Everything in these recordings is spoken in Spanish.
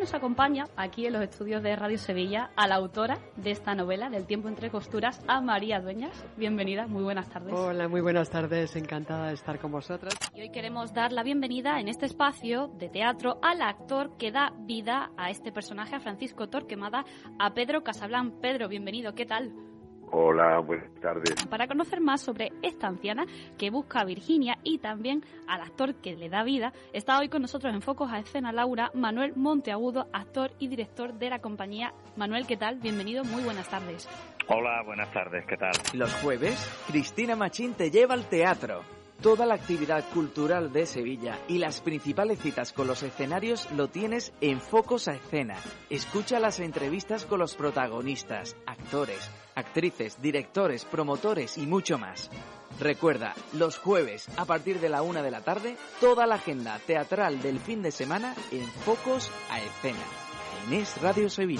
nos acompaña aquí en los estudios de Radio Sevilla a la autora de esta novela, Del tiempo entre costuras, a María Dueñas. Bienvenida, muy buenas tardes. Hola, muy buenas tardes, encantada de estar con vosotras. Y hoy queremos dar la bienvenida en este espacio de teatro al actor que da vida a este personaje, a Francisco Torquemada, a Pedro Casablanc. Pedro, bienvenido, ¿qué tal? Hola, buenas tardes. Para conocer más sobre esta anciana que busca a Virginia y también al actor que le da vida, está hoy con nosotros en Focos a Escena Laura, Manuel Monteagudo, actor y director de la compañía. Manuel, ¿qué tal? Bienvenido, muy buenas tardes. Hola, buenas tardes, ¿qué tal? Los jueves, Cristina Machín te lleva al teatro. Toda la actividad cultural de Sevilla y las principales citas con los escenarios lo tienes en Focos a Escena. Escucha las entrevistas con los protagonistas, actores, actrices, directores, promotores y mucho más. Recuerda, los jueves, a partir de la 1 de la tarde, toda la agenda teatral del fin de semana en Focos a Escena, en Es Radio Sevilla.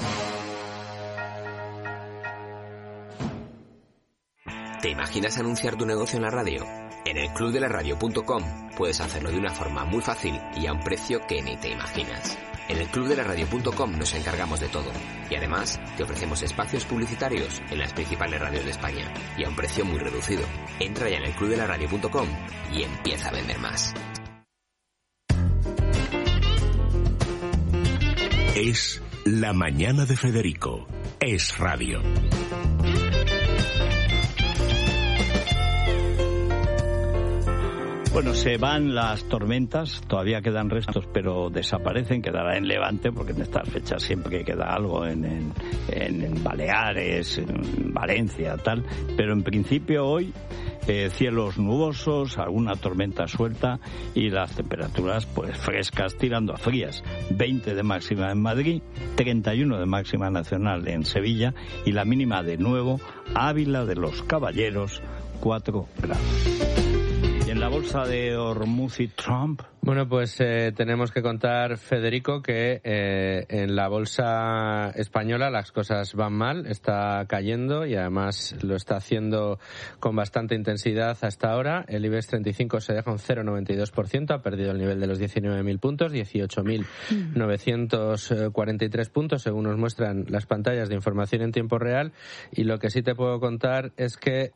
¿Te imaginas anunciar tu negocio en la radio? En el clubdelaradio.com puedes hacerlo de una forma muy fácil y a un precio que ni te imaginas. En el clubdelaradio.com nos encargamos de todo y además te ofrecemos espacios publicitarios en las principales radios de España y a un precio muy reducido. Entra ya en el clubdelaradio.com y empieza a vender más. Es la mañana de Federico. Es radio. Bueno, se van las tormentas, todavía quedan restos, pero desaparecen, quedará en Levante, porque en estas fechas siempre queda algo en Baleares, en Valencia, tal, pero en principio hoy cielos nubosos, alguna tormenta suelta y las temperaturas pues frescas tirando a frías, 20 de máxima en Madrid, 31 de máxima nacional en Sevilla y la mínima de nuevo Ávila de los Caballeros, 4 grados. Y en la bolsa de Hormuz y Trump... Bueno, pues tenemos que contar, Federico, que en la bolsa española las cosas van mal, está cayendo y además lo está haciendo con bastante intensidad hasta ahora. El IBEX 35 se deja un 0,92%, ha perdido el nivel de los 19.000 puntos, 18.943 puntos, según nos muestran las pantallas de información en tiempo real. Y lo que sí te puedo contar es que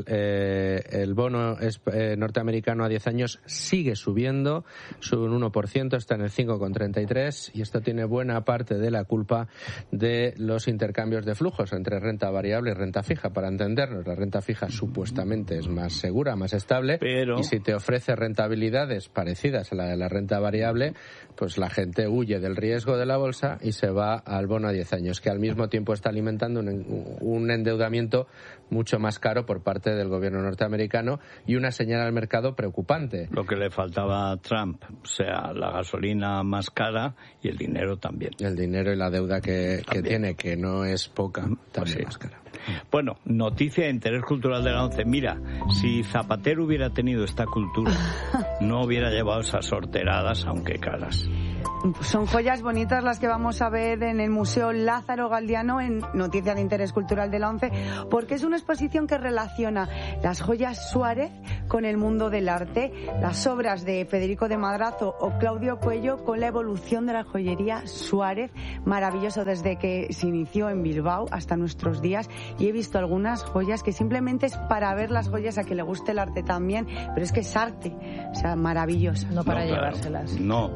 el bono norteamericano a 10 años sigue subiendo, sube un 1%, está en el 5,33 y esto tiene buena parte de la culpa de los intercambios de flujos entre renta variable y renta fija. Para entendernos, la renta fija supuestamente es más segura, más estable, pero... y si te ofrece rentabilidades parecidas a la de la renta variable, pues la gente huye del riesgo de la bolsa y se va al bono a 10 años, que al mismo tiempo está alimentando un endeudamiento mucho más caro por parte del gobierno norteamericano y una señal al mercado preocupante. Lo que le faltaba a Trump, o sea, la gasolina más cara y el dinero también. El dinero y la deuda que tiene, que no es poca, también pues sí. Más cara. Bueno, noticia de interés cultural de la ONCE. Mira, si Zapatero hubiera tenido esta cultura, no hubiera llevado esas horteradas, aunque caras. Son joyas bonitas las que vamos a ver en el Museo Lázaro Galdiano, en Noticia de Interés Cultural de la ONCE, porque es una exposición que relaciona las joyas Suárez con el mundo del arte, las obras de Federico de Madrazo o Claudio Coello con la evolución de la joyería Suárez. Maravilloso desde que se inició en Bilbao hasta nuestros días, y he visto algunas joyas que simplemente es para ver las joyas a que le guste el arte también, pero es que es arte, o sea, maravillosa. No para llevárselas. No.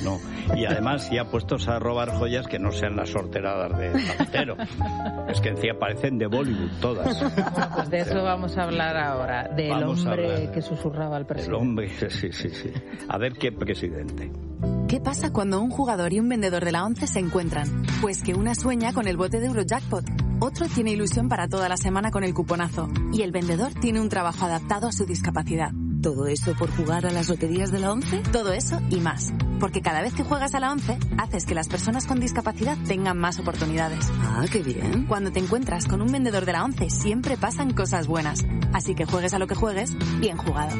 Y además ya puestos a robar joyas que no sean las horteradas de Zapatero. Es que encima parecen de Bollywood todas. Bueno, pues de eso vamos a hablar ahora, del hombre que susurraba al presidente. El hombre, sí. A ver qué presidente. ¿Qué pasa cuando un jugador y un vendedor de la ONCE se encuentran? Pues que una sueña con el bote de Eurojackpot, otro tiene ilusión para toda la semana con el cuponazo y el vendedor tiene un trabajo adaptado a su discapacidad. ¿Todo eso por jugar a las loterías de la ONCE? Todo eso y más. Porque cada vez que juegas a la ONCE, haces que las personas con discapacidad tengan más oportunidades. Ah, qué bien. Cuando te encuentras con un vendedor de la ONCE, siempre pasan cosas buenas. Así que juegues a lo que juegues, bien jugado.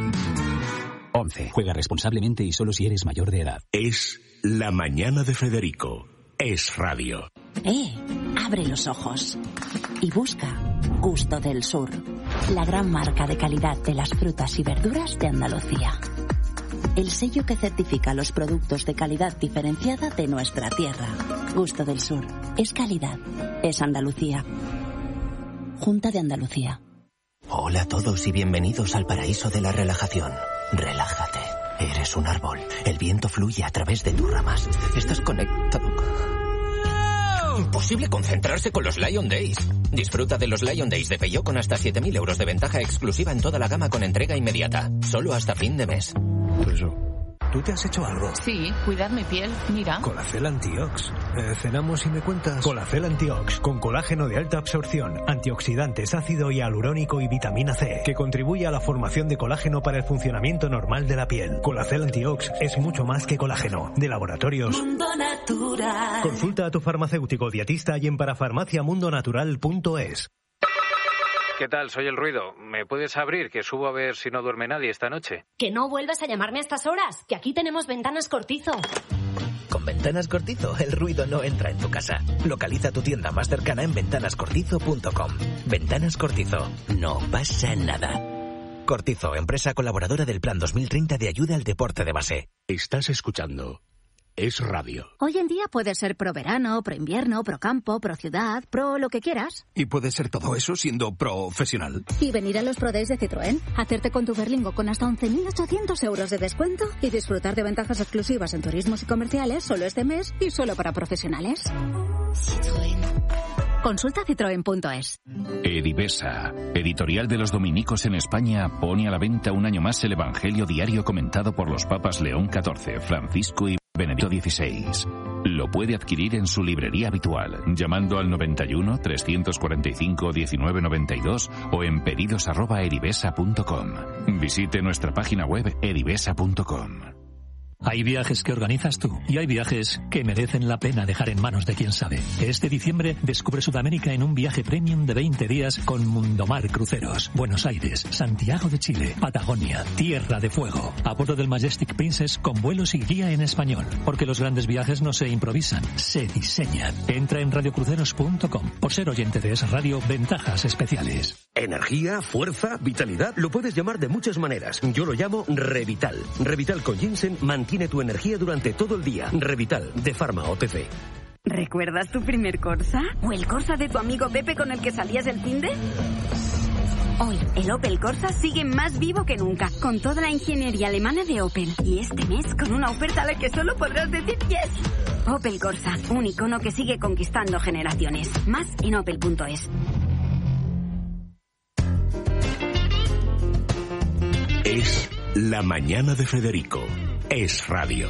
11. Juega responsablemente y solo si eres mayor de edad. Es la mañana de Federico. Es radio. Abre los ojos y busca Gusto del Sur, la gran marca de calidad de las frutas y verduras de Andalucía. el sello que certifica los productos de calidad diferenciada de nuestra tierra. Gusto del Sur. Es calidad. Es Andalucía. Junta de Andalucía. Hola a todos y bienvenidos al paraíso de la relajación. Relájate. Eres un árbol. El viento fluye a través de tus ramas. Estás conectado. Imposible concentrarse con los Lion Days. Disfruta de los Lion Days de Peugeot con hasta 7.000 euros de ventaja exclusiva en toda la gama con entrega inmediata. Solo hasta fin de mes. ¿Tú te has hecho algo? Sí, cuidar mi piel, mira. Colacel Antiox. Cenamos y me cuentas. Colacel Antiox, con colágeno de alta absorción, antioxidantes, ácido hialurónico y vitamina C, que contribuye a la formación de colágeno para el funcionamiento normal de la piel. Colacel Antiox es mucho más que colágeno. De laboratorios Mundo Natural. Consulta a tu farmacéutico dietista y en parafarmaciamundonatural.es. ¿Qué tal? Soy El Ruido. ¿Me puedes abrir? Que subo a ver si no duerme nadie esta noche. Que no vuelvas a llamarme a estas horas, que aquí tenemos Ventanas Cortizo. Con Ventanas Cortizo, el ruido no entra en tu casa. Localiza tu tienda más cercana en ventanascortizo.com. Ventanas Cortizo. No pasa nada. Cortizo, empresa colaboradora del Plan 2030 de ayuda al deporte de base. Estás escuchando Es Radio. Hoy en día puedes ser pro verano, pro invierno, pro campo, pro ciudad, pro lo que quieras. Y puedes ser todo eso siendo profesional. Y venir a los Pro Days de Citroën, hacerte con tu Berlingo con hasta 11.800 euros de descuento y disfrutar de ventajas exclusivas en turismos y comerciales solo este mes y solo para profesionales. Consulta citroen.es. Edivesa, editorial de los dominicos en España, pone a la venta un año más el Evangelio diario comentado por los papas León XIV, Francisco y Benedicto XVI. Lo puede adquirir en su librería habitual, llamando al 91 345 1992 o en pedidos@edivesa.com. Visite nuestra página web edivesa.com. Hay viajes que organizas tú y hay viajes que merecen la pena dejar en manos de quien sabe. Este diciembre descubre Sudamérica en un viaje premium de 20 días con Mundomar Cruceros. Buenos Aires, Santiago de Chile, Patagonia, Tierra de Fuego. A bordo del Majestic Princess con vuelos y guía en español. Porque los grandes viajes no se improvisan, se diseñan. Entra en radiocruceros.com. Por ser oyente de Es Radio, ventajas especiales. Energía, fuerza, vitalidad, lo puedes llamar de muchas maneras. Yo lo llamo Revital. Revital con ginseng mantiene tu energía durante todo el día. Revital, de Pharma OTC. ¿Recuerdas tu primer Corsa? ¿O el Corsa de tu amigo Pepe con el que salías el finde? Hoy, el Opel Corsa sigue más vivo que nunca, con toda la ingeniería alemana de Opel. Y este mes, con una oferta a la que solo podrás decir yes. Opel Corsa, un icono que sigue conquistando generaciones. Más en opel.es. Es La Mañana de Federico. Es Radio.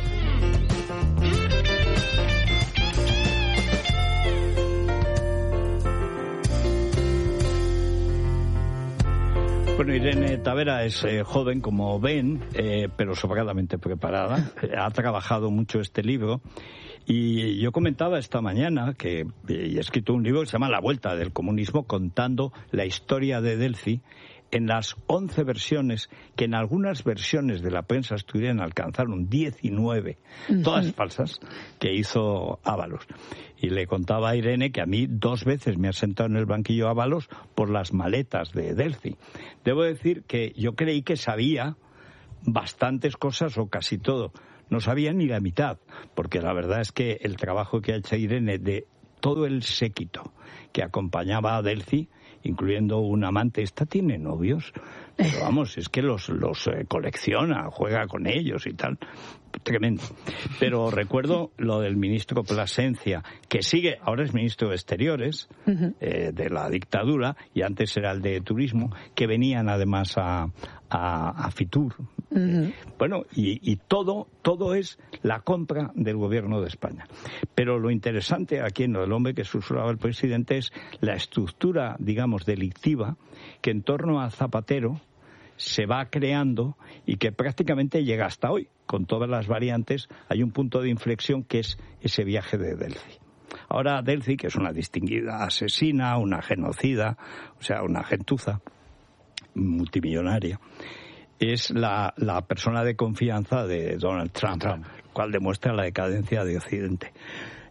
Bueno, Irene Tavera es joven, como ven, pero sobradamente preparada. Ha trabajado mucho este libro. Y yo comentaba esta mañana que he escrito un libro que se llama La Vuelta del Comunismo, contando la historia de Delphi en las 11 versiones, que en algunas versiones de la prensa asturiana alcanzaron 19, todas falsas, que hizo Ábalos. Y le contaba a Irene que a mí 2 veces me ha sentado en el banquillo Ábalos por las maletas de Delphi. Debo decir que yo creí que sabía bastantes cosas o casi todo. No sabía ni la mitad, porque la verdad es que el trabajo que ha hecho Irene de todo el séquito que acompañaba a Delphi, incluyendo un amante, esta tiene novios, pero vamos, es que los colecciona, juega con ellos y tal, tremendo. Pero recuerdo lo del ministro Plasencia, que sigue, ahora es ministro de Exteriores de la dictadura, y antes era el de Turismo, que venían además a Fitur. Bueno, y todo es la compra del gobierno de España. Pero lo interesante aquí en lo del hombre que susurraba el presidente es la estructura, digamos, delictiva que en torno a Zapatero se va creando y que prácticamente llega hasta hoy. Con todas las variantes hay un punto de inflexión que es ese viaje de Delphi. Ahora Delphi, que es una distinguida asesina, una genocida, o sea, una gentuza multimillonaria, es la persona de confianza de Donald Trump, lo cual demuestra la decadencia de Occidente.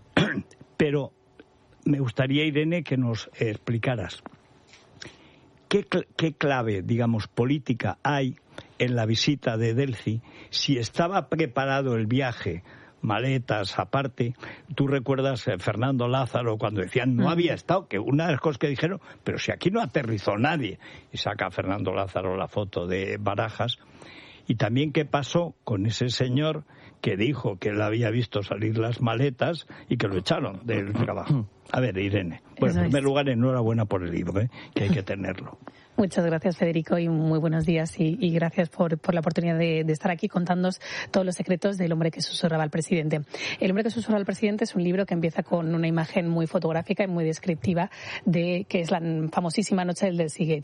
Pero me gustaría, Irene, que nos explicaras ¿qué clave, digamos, política hay en la visita de Delcy? Si estaba preparado el viaje, maletas aparte, tú recuerdas Fernando Lázaro cuando decían no había estado, que una de las cosas que dijeron, pero si aquí no aterrizó nadie, y saca Fernando Lázaro la foto de Barajas. Y también qué pasó con ese señor que dijo que él había visto salir las maletas y que lo echaron del trabajo. A ver, Irene, bueno, en primer lugar, enhorabuena por el libro, que hay que tenerlo. Muchas gracias, Federico, y muy buenos días, y gracias por la oportunidad de estar aquí contándonos todos los secretos del hombre que susurraba al presidente. El hombre que susurraba al presidente es un libro que empieza con una imagen muy fotográfica y muy descriptiva de que es la famosísima noche del Delcigate.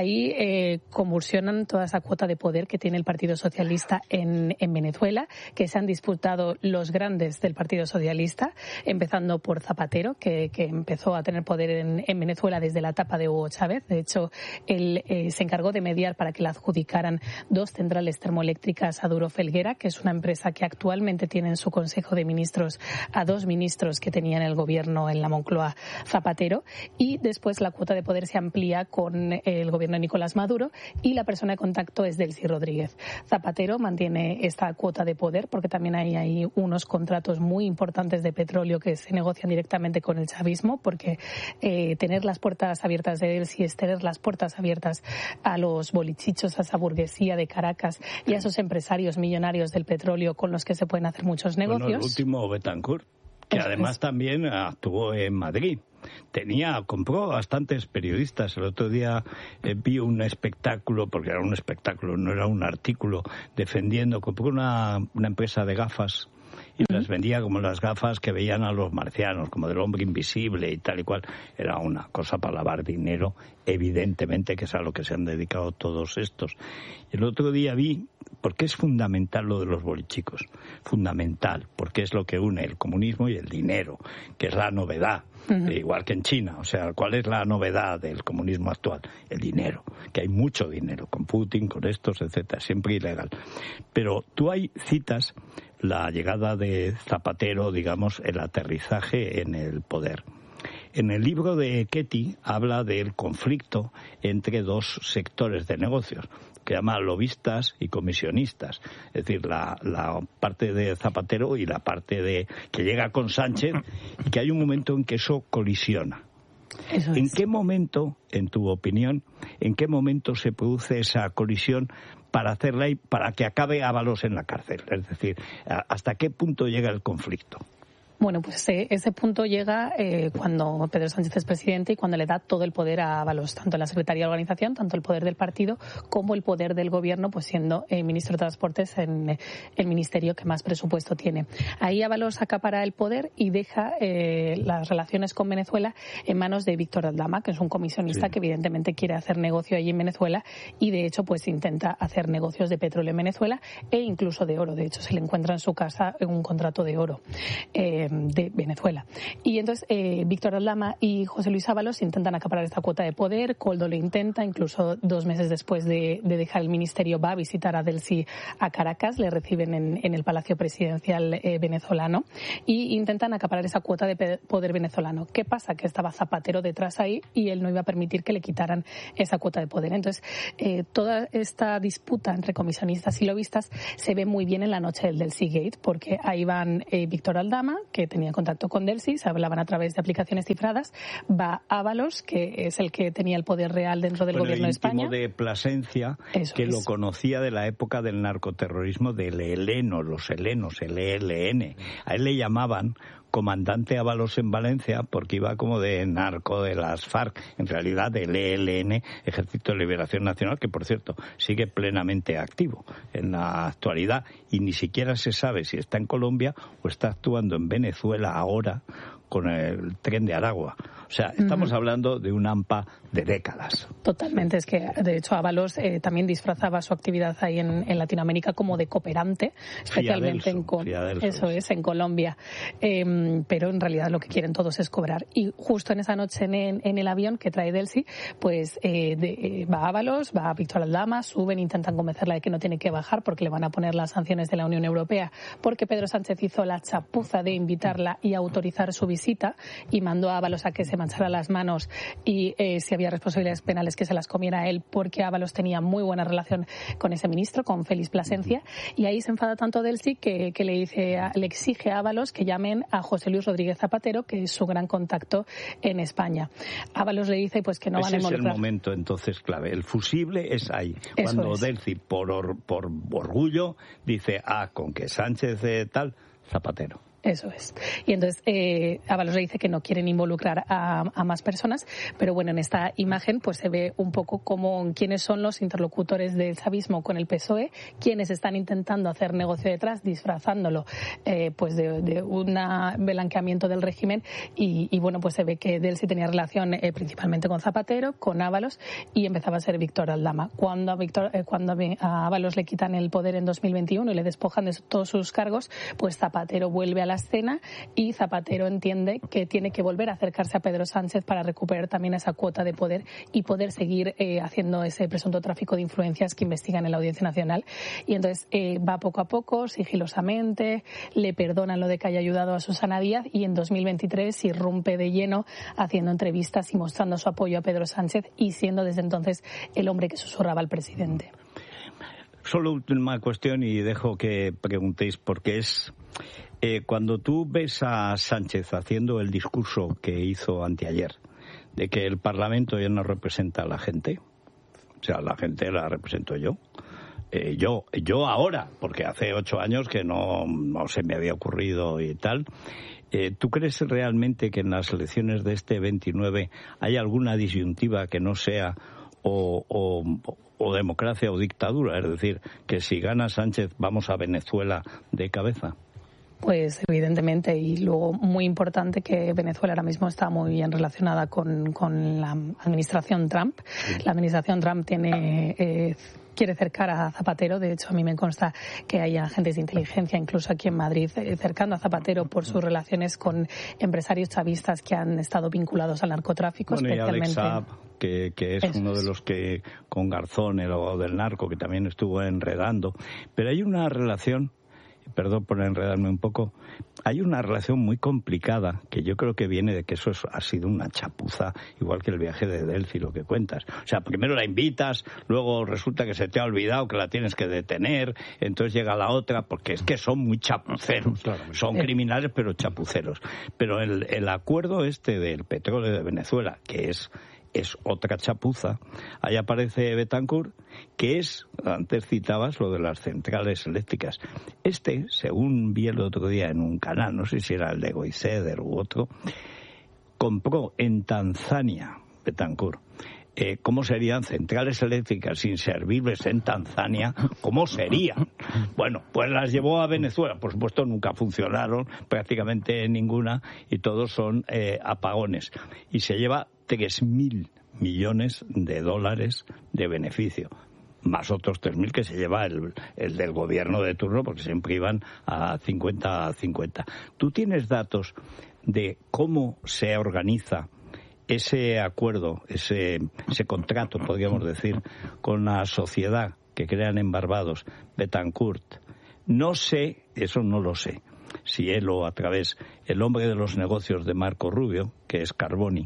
Ahí convulsionan toda esa cuota de poder que tiene el Partido Socialista en Venezuela, que se han disputado los grandes del Partido Socialista, empezando por Zapatero, que empezó a tener poder en Venezuela desde la etapa de Hugo Chávez. De hecho, él se encargó de mediar para que le adjudicaran 2 centrales termoeléctricas a Duro Felguera, que es una empresa que actualmente tiene en su Consejo de Ministros a 2 ministros que tenían el gobierno en la Moncloa Zapatero, y después la cuota de poder se amplía con el gobierno de Nicolás Maduro y la persona de contacto es Delcy Rodríguez. Zapatero mantiene esta cuota de poder porque también hay unos contratos muy importantes de petróleo que se negocian directamente con el chavismo, porque tener las puertas abiertas de Delcy es tener las puertas abiertas a los bolichichos, a esa burguesía de Caracas y a esos empresarios millonarios del petróleo con los que se pueden hacer muchos negocios. Bueno, el último Betancourt, que además también actuó en Madrid. Compró bastantes periodistas. El otro día vi un espectáculo, porque era un espectáculo, no era un artículo, compró una empresa de gafas y las vendía como las gafas que veían a los marcianos, como del hombre invisible y tal y cual. Era una cosa para lavar dinero, evidentemente, que es a lo que se han dedicado todos estos. El otro día vi, porque es fundamental lo de los bolichicos, fundamental, porque es lo que une el comunismo y el dinero, que es la novedad. Igual que en China, o sea, ¿cuál es la novedad del comunismo actual? El dinero, que hay mucho dinero, con Putin, con estos, etcétera, siempre ilegal. Pero tú hay citas la llegada de Zapatero, digamos, el aterrizaje en el poder. En el libro de Ketty habla del conflicto entre 2 sectores de negocios, que llama lobistas y comisionistas, es decir, la parte de Zapatero y la parte que llega con Sánchez, y que hay un momento en que eso colisiona. ¿En qué momento, en tu opinión, se produce esa colisión para hacerla y para que acabe Ábalos en la cárcel? Es decir, ¿hasta qué punto llega el conflicto? Bueno, pues ese punto llega cuando Pedro Sánchez es presidente y cuando le da todo el poder a Ábalos, tanto en la Secretaría de Organización, tanto el poder del partido como el poder del gobierno, pues siendo ministro de Transportes en el ministerio que más presupuesto tiene. Ahí Ábalos acapara el poder y deja las relaciones con Venezuela en manos de Víctor Aldama, que es un comisionista que evidentemente quiere hacer negocio allí en Venezuela y de hecho pues intenta hacer negocios de petróleo en Venezuela e incluso de oro. De hecho se le encuentra en su casa un contrato de oro de Venezuela. Y entonces Víctor Aldama y José Luis Ábalos intentan acaparar esta cuota de poder. Koldo lo intenta, incluso 2 meses después de dejar el ministerio va a visitar a Delcy a Caracas, le reciben en el Palacio Presidencial venezolano y intentan acaparar esa cuota de poder venezolano. ¿Qué pasa? Que estaba Zapatero detrás ahí y él no iba a permitir que le quitaran esa cuota de poder. Entonces toda esta disputa entre comisionistas y lobistas se ve muy bien en la noche del Delcygate, porque ahí van Víctor Aldama, que tenía contacto con Delcy, se hablaban a través de aplicaciones cifradas, va Ábalos, que es el que tenía el poder real dentro del gobierno de España. De Plasencia, lo conocía de la época del narcoterrorismo del ELN, los helenos, el ELN. A él le llamaban comandante Ábalos en Valencia porque iba como de narco de las FARC, en realidad del ELN, Ejército de Liberación Nacional, que por cierto sigue plenamente activo en la actualidad y ni siquiera se sabe si está en Colombia o está actuando en Venezuela ahora con el tren de Aragua. O sea, estamos hablando de un AMPA de décadas. Totalmente. Es que, de hecho, Ábalos también disfrazaba su actividad ahí en Latinoamérica como de cooperante, especialmente en Colombia. Pero en realidad lo que quieren todos es cobrar. Y justo en esa noche en el avión que trae Delcy, pues va Ábalos, va Víctor Aldama, suben, intentan convencerla de que no tiene que bajar porque le van a poner las sanciones de la Unión Europea, porque Pedro Sánchez hizo la chapuza de invitarla y autorizar su visita visita y mandó a Ábalos a que se manchara las manos y si había responsabilidades penales que se las comiera él, porque Ábalos tenía muy buena relación con ese ministro, con Félix Plasencia, y ahí se enfada tanto Delcy que le exige a Ábalos que llamen a José Luis Rodríguez Zapatero, que es su gran contacto en España. Ábalos le dice pues que no van a involucrar. Ese es el momento entonces clave. El fusible es ahí. Eso cuando es. Delcy, por orgullo, dice, con que Sánchez tal, Zapatero. Eso es. Y entonces Ábalos le dice que no quieren involucrar a más personas, pero bueno, en esta imagen pues se ve un poco como quiénes son los interlocutores del chavismo con el PSOE, quienes están intentando hacer negocio detrás, disfrazándolo pues de un blanqueamiento del régimen y bueno, pues se ve que Delcy tenía relación principalmente con Zapatero, con Ábalos y empezaba a ser Víctor Aldama. Cuando a Ábalos le quitan el poder en 2021 y le despojan de todos sus cargos, pues Zapatero vuelve a la escena y Zapatero entiende que tiene que volver a acercarse a Pedro Sánchez para recuperar también esa cuota de poder y poder seguir haciendo ese presunto tráfico de influencias que investigan en la Audiencia Nacional. Y entonces va poco a poco, sigilosamente, le perdonan lo de que haya ayudado a Susana Díaz y en 2023 irrumpe de lleno haciendo entrevistas y mostrando su apoyo a Pedro Sánchez y siendo desde entonces el hombre que susurraba al presidente. Solo última cuestión y dejo que preguntéis, porque es cuando tú ves a Sánchez haciendo el discurso que hizo anteayer, de que el Parlamento ya no representa a la gente, o sea, la gente la represento yo. Yo ahora, porque hace 8 años que no se me había ocurrido y tal. ¿Tú crees realmente que en las elecciones de este 29 hay alguna disyuntiva que no sea o democracia o dictadura? Es decir, que si gana Sánchez vamos a Venezuela de cabeza. Pues evidentemente, y luego muy importante que Venezuela ahora mismo está muy bien relacionada con la administración Trump. La administración Trump quiere cercar a Zapatero. De hecho, a mí me consta que hay agentes de inteligencia, incluso aquí en Madrid, cercando a Zapatero por sus relaciones con empresarios chavistas que han estado vinculados al narcotráfico, especialmente. Y Alex Saab, que es uno de los que, con Garzón, el abogado del narco, que también estuvo enredando. Pero hay una relación, perdón por enredarme un poco, hay una relación muy complicada que yo creo que viene de que eso ha sido una chapuza, igual que el viaje de Delcy, lo que cuentas. O sea, primero la invitas, luego resulta que se te ha olvidado que la tienes que detener, entonces llega la otra, porque es que son muy chapuceros, son criminales pero chapuceros. Pero el acuerdo del petróleo de Venezuela, que es otra chapuza, ahí aparece Betancourt, que es, antes citabas lo de las centrales eléctricas. Según vi el otro día en un canal, no sé si era el de Goiceder u otro, compró en Tanzania, Betancourt, ¿cómo serían centrales eléctricas inservibles en Tanzania? ¿Cómo serían? Bueno, pues las llevó a Venezuela. Por supuesto, nunca funcionaron, prácticamente ninguna, y todos son apagones. Y se lleva 3.000 millones de dólares de beneficio, más otros 3.000 que se lleva el del gobierno de turno, porque siempre iban a 50-50. ¿Tú tienes datos de cómo se organiza ese acuerdo, ese contrato, podríamos decir, con la sociedad que crean en Barbados, Betancourt? No sé, eso no lo sé, si él o a través el hombre de los negocios de Marco Rubio, que es Carboni,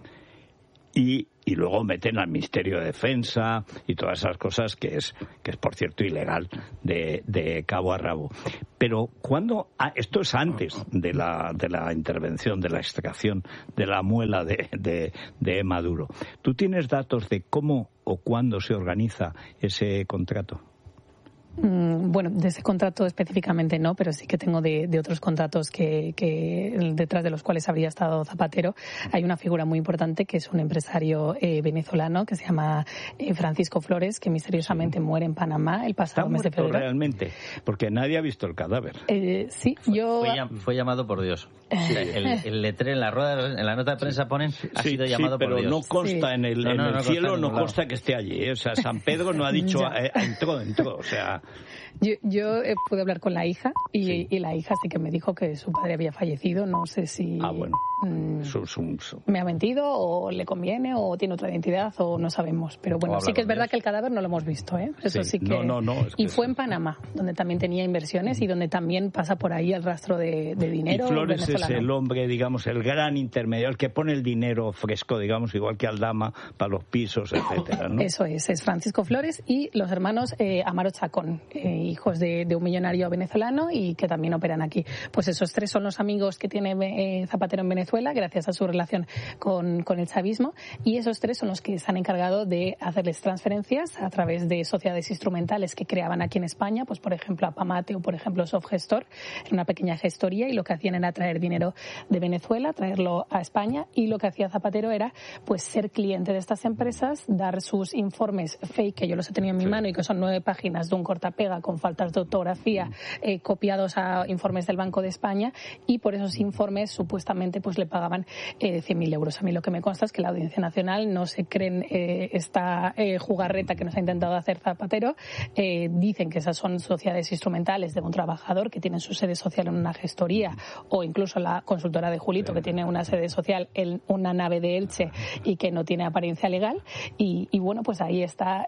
y luego meten al Ministerio de Defensa y todas esas cosas que es por cierto ilegal de cabo a rabo. Pero esto es antes de la intervención, de la extracción de la muela de Maduro. ¿Tú tienes datos de cómo o cuándo se organiza ese contrato? Bueno, de ese contrato específicamente no, pero sí que tengo de otros contratos que detrás de los cuales habría estado Zapatero. Hay una figura muy importante que es un empresario venezolano que se llama Francisco Flores, que misteriosamente muere en Panamá el pasado mes de febrero. Realmente, porque nadie ha visto el cadáver. Sí, fue llamado por Dios. El letrero en la nota de prensa ponen ha sido llamado por Dios. Pero no consta en el cielo, no consta que esté allí. O sea, San Pedro no ha dicho entró. O sea, Yo pude hablar con la hija y la hija sí que me dijo que su padre había fallecido. No sé si me ha mentido o le conviene o tiene otra identidad o no sabemos. Pero bueno, sí que es verdad que el cadáver no lo hemos visto, ¿eh? Eso sí que... Y fue en Panamá, donde también tenía inversiones y donde también pasa por ahí el rastro de dinero. Y Flores venezolano. es el hombre, digamos, el gran intermediario, el que pone el dinero fresco, digamos, igual que Aldama, para los pisos, etcétera, ¿no? Eso es Francisco Flores y los hermanos Amaro Chacón, hijos de un millonario venezolano y que también operan aquí. Pues esos tres son los amigos que tiene Zapatero en Venezuela, gracias a su relación con el chavismo, y esos tres son los que se han encargado de hacerles transferencias a través de sociedades instrumentales que creaban aquí en España, pues por ejemplo Apamate o por ejemplo Softgestor, en una pequeña gestoría, y lo que hacían era traer dinero de Venezuela, traerlo a España, y lo que hacía Zapatero era pues ser cliente de estas empresas, dar sus informes fake, que yo los he tenido en mi mano y que son 9 páginas de un cortapega con faltas de ortografía, copiados a informes del Banco de España, y por esos informes supuestamente pues le pagaban 100.000 euros. A mí lo que me consta es que la Audiencia Nacional no se creen esta jugarreta que nos ha intentado hacer Zapatero. Dicen que esas son sociedades instrumentales de un trabajador que tienen su sede social en una gestoría, o incluso la consultora de Julito, que tiene una sede social en una nave de Elche y que no tiene apariencia legal. Y bueno, pues ahí está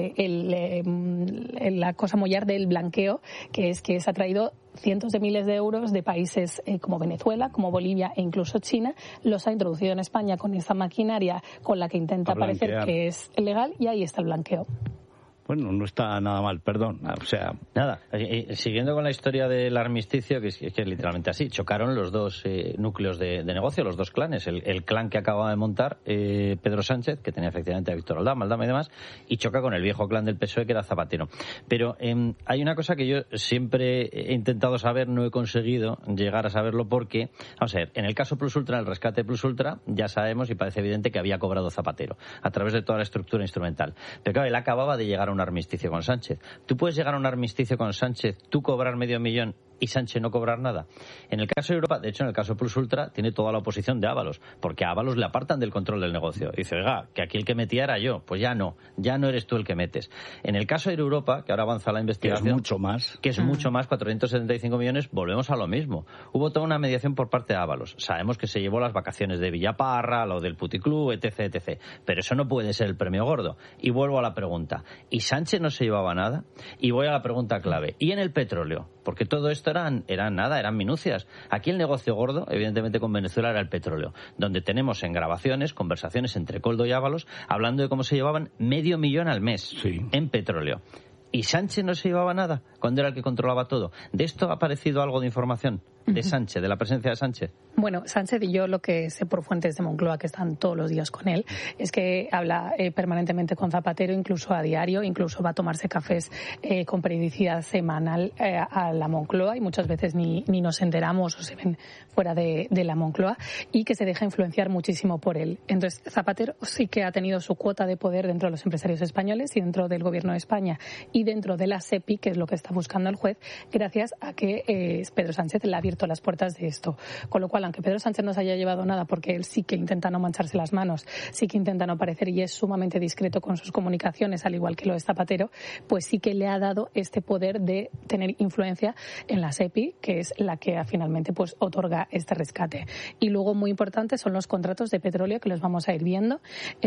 la cosa mollar del blanqueo, que se ha traído cientos de miles de euros de países como Venezuela, como Bolivia e incluso China, los ha introducido en España con esta maquinaria con la que intenta parecer que es legal, y ahí está el blanqueo. Bueno, no está nada mal, perdón. O sea, nada. Siguiendo con la historia del armisticio, que es literalmente así. Chocaron los dos núcleos de negocio, los dos clanes. El clan que acababa de montar Pedro Sánchez, que tenía efectivamente a Víctor Aldama y demás, y choca con el viejo clan del PSOE, que era Zapatero. Pero hay una cosa que yo siempre he intentado saber, no he conseguido llegar a saberlo, porque, vamos a ver, en el caso Plus Ultra, el rescate Plus Ultra, ya sabemos y parece evidente que había cobrado Zapatero a través de toda la estructura instrumental. Pero claro, él acababa de llegar a un armisticio con Sánchez. ¿Tú puedes llegar a un armisticio con Sánchez, tú cobrar $500,000 y Sánchez no cobrar nada? En el caso de Europa, de hecho, en el caso Plus Ultra, tiene toda la oposición de Ábalos, porque a Ábalos le apartan del control del negocio. Y dice, oiga, que aquí el que metía era yo. Pues ya no eres tú el que metes. En el caso de Europa, que ahora avanza la investigación, que es mucho más, 475 millones, volvemos a lo mismo. Hubo toda una mediación por parte de Ábalos. Sabemos que se llevó las vacaciones de Villaparra, lo del puticlub, etc. Pero eso no puede ser el premio gordo. Y vuelvo a la pregunta. ¿Y Sánchez no se llevaba nada? Y voy a la pregunta clave. ¿Y en el petróleo? Porque todo esto eran minucias. Aquí el negocio gordo, evidentemente con Venezuela, era el petróleo, donde tenemos en grabaciones, conversaciones entre Koldo y Ábalos, hablando de cómo se llevaban $500,000 al mes en petróleo. ¿Y Sánchez no se llevaba nada cuando era el que controlaba todo? ¿De esto ha aparecido algo de información de Sánchez, de la presencia de Sánchez? Bueno, Sánchez, y yo lo que sé por fuentes de Moncloa, que están todos los días con él, es que habla permanentemente con Zapatero, incluso a diario, incluso va a tomarse cafés con periodicidad semanal a la Moncloa, y muchas veces ni nos enteramos o se ven fuera de la Moncloa, y que se deja influenciar muchísimo por él. Entonces, Zapatero sí que ha tenido su cuota de poder dentro de los empresarios españoles y dentro del Gobierno de España y dentro de la SEPI, que es lo que está buscando el juez, gracias a que Pedro Sánchez le ha abierto las puertas de esto. Con lo cual, aunque Pedro Sánchez no se haya llevado nada, porque él sí que intenta no mancharse las manos, sí que intenta no parecer y es sumamente discreto con sus comunicaciones, al igual que lo es Zapatero, pues sí que le ha dado este poder de tener influencia en la SEPI, que es la que finalmente pues otorga este rescate. Y luego, muy importante, son los contratos de petróleo, que los vamos a ir viendo.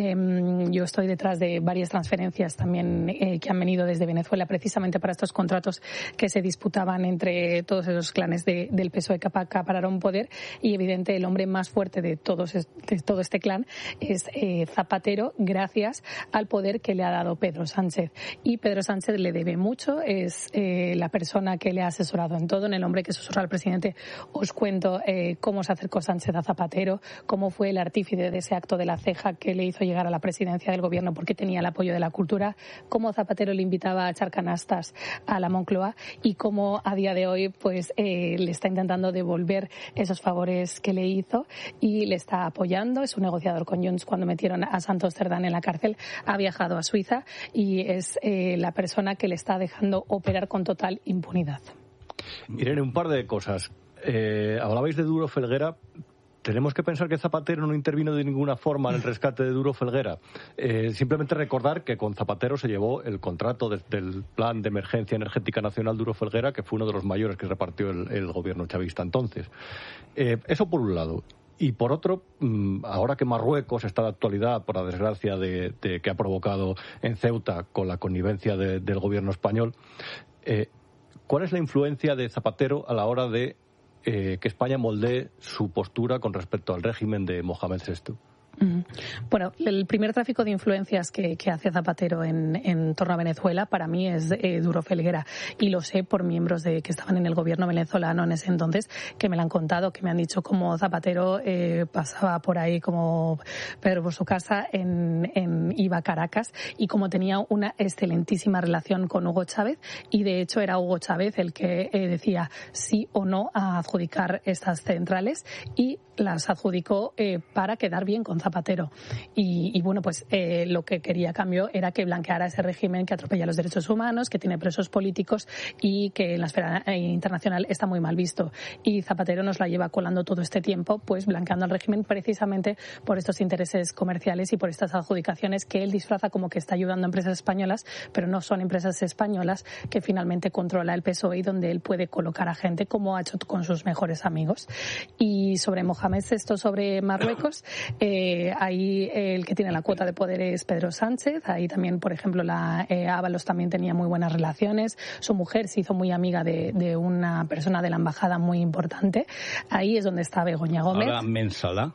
Yo estoy detrás de varias transferencias también que han venido desde Venezuela, precisamente para estos contratos que se disputaban entre todos esos clanes del PSOE que acapararon poder, y evidente el hombre más fuerte de todo este clan es Zapatero, gracias al poder que le ha dado Pedro Sánchez. Y Pedro Sánchez le debe mucho, es la persona que le ha asesorado en todo. En El hombre que susurra al presidente os cuento cómo se acercó Sánchez a Zapatero, cómo fue el artífice de ese acto de la ceja que le hizo llegar a la presidencia del gobierno porque tenía el apoyo de la cultura, cómo Zapatero le invitaba a echar canastas a la Moncloa y cómo a día de hoy pues le está intentando devolver esos favores que le hizo y le está apoyando. Es un negociador con Junts. Cuando metieron a Santos Cerdán en la cárcel, ha viajado a Suiza y es la persona que le está dejando operar con total impunidad. Irene, un par de cosas. Hablabais de Duro Felguera. tenemos que pensar que Zapatero no intervino de ninguna forma en el rescate de Duro Felguera. Simplemente recordar que con Zapatero se llevó el contrato del Plan de Emergencia Energética Nacional Duro Felguera, que fue uno de los mayores que repartió el gobierno chavista entonces. Eso por un lado. Y por otro, ahora que Marruecos está de actualidad, por la desgracia que ha provocado en Ceuta con la connivencia del gobierno español, ¿cuál es la influencia de Zapatero a la hora de que España moldee su postura con respecto al régimen de Mohamed VI? Bueno, el primer tráfico de influencias que hace Zapatero en torno a Venezuela para mí es Duro Felguera, y lo sé por miembros que estaban en el gobierno venezolano en ese entonces, que me lo han contado, que me han dicho cómo Zapatero pasaba por ahí como Pedro por su casa, iba a Caracas, y como tenía una excelentísima relación con Hugo Chávez, y de hecho era Hugo Chávez el que decía sí o no a adjudicar estas centrales, y las adjudicó para quedar bien con Zapatero. Y bueno, pues lo que quería a cambio era que blanqueara ese régimen que atropella los derechos humanos, que tiene presos políticos y que en la esfera internacional está muy mal visto. Y Zapatero nos la lleva colando todo este tiempo, pues blanqueando el régimen precisamente por estos intereses comerciales y por estas adjudicaciones que él disfraza como que está ayudando a empresas españolas, pero no son empresas españolas, que finalmente controla el PSOE y donde él puede colocar a gente como ha hecho con sus mejores amigos. Y sobre Mohamed VI, sobre Marruecos, ahí el que tiene la cuota de poder es Pedro Sánchez. Ahí también, por ejemplo, Ábalos también tenía muy buenas relaciones. Su mujer se hizo muy amiga de una persona de la embajada muy importante. Ahí es donde está Begoña Gómez. Ahora Mensalá.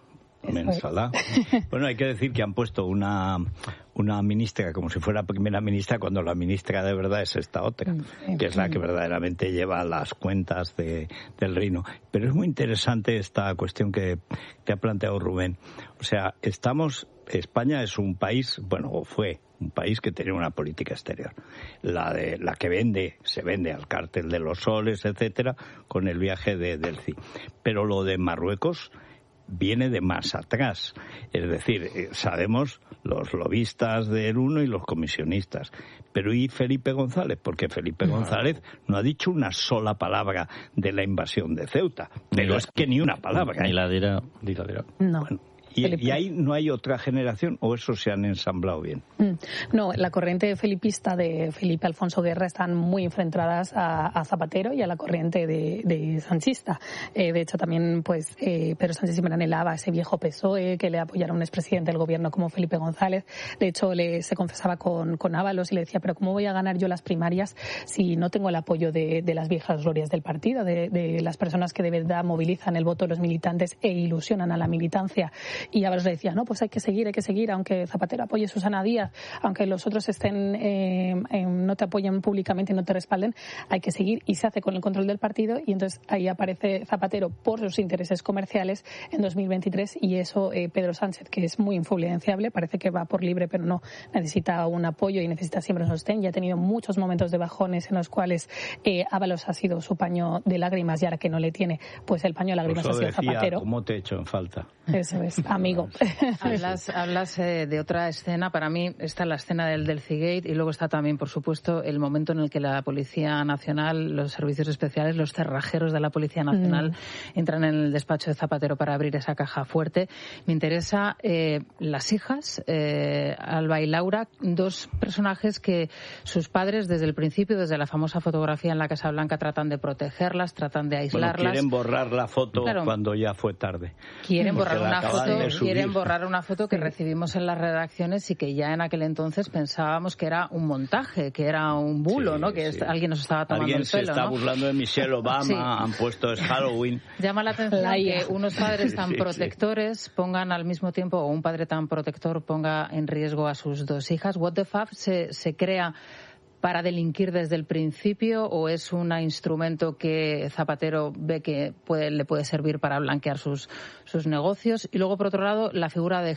Bueno, hay que decir que han puesto una ministra como si fuera primera ministra, cuando la ministra de verdad es esta otra, que es la que verdaderamente lleva las cuentas del reino. Pero es muy interesante esta cuestión que te ha planteado Rubén. O sea, España es un país, o fue un país que tenía una política exterior, la que se vende al cártel de los soles, etcétera, con el viaje del CI. Pero lo de Marruecos viene de más atrás. Es decir, sabemos los lobistas del uno y los comisionistas. Pero ¿y Felipe González? Porque Felipe González no ha dicho una sola palabra de la invasión de Ceuta. Pero es que ni una palabra. Ni la dirá. No. Bueno, ¿y ahí no hay otra generación o eso se han ensamblado bien? No, la corriente felipista de Felipe Alfonso Guerra están muy enfrentadas a Zapatero y a la corriente de sanchista. De hecho, también pues Pedro Sánchez siempre anhelaba ese viejo PSOE que le apoyara un expresidente del gobierno como Felipe González. De hecho, se confesaba con Ábalos y le decía, pero ¿cómo voy a ganar yo las primarias si no tengo el apoyo de las viejas glorias del partido, de las personas que de verdad movilizan el voto de los militantes e ilusionan a la militancia? Y Ábalos le decía, no, pues hay que seguir, aunque Zapatero apoye a Susana Díaz, aunque los otros no te apoyen públicamente y no te respalden, hay que seguir, y se hace con el control del partido. Y entonces ahí aparece Zapatero por sus intereses comerciales en 2023, y eso Pedro Sánchez, que es muy influenciable, parece que va por libre, pero no, necesita un apoyo y necesita siempre un sostén, y ha tenido muchos momentos de bajones en los cuales Ábalos ha sido su paño de lágrimas, y ahora que no le tiene, pues el paño de lágrimas ha sido Zapatero. ¿Cómo te he hecho en falta? Eso es, amigo. Hablas de otra escena. Para mí está la escena del Cigate, y luego está también, por supuesto, el momento en el que la Policía Nacional, los servicios especiales, los cerrajeros de la Policía Nacional entran en el despacho de Zapatero para abrir esa caja fuerte. Me interesa las hijas, Alba y Laura, dos personajes que sus padres desde el principio, desde la famosa fotografía en la Casa Blanca, tratan de protegerlas, tratan de aislarlas. Bueno, quieren borrar la foto cuando ya fue tarde. Quieren borrar una foto que recibimos en las redacciones y que ya en aquel entonces pensábamos que era un montaje, que era un bulo, ¿no? Que alguien nos estaba tomando el pelo, se está burlando de Michelle Obama, han puesto es Halloween. Llama la atención que unos padres tan protectores pongan al mismo tiempo, o un padre tan protector ponga en riesgo a sus dos hijas. What the Fuck se crea para delinquir desde el principio, o es un instrumento que Zapatero ve que le puede servir para blanquear sus negocios? Y luego, por otro lado, la figura de